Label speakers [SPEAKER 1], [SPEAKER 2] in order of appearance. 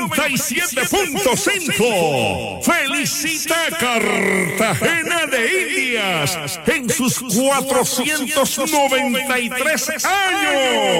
[SPEAKER 1] 97.5 felicita a Cartagena de Indias en sus 493 años.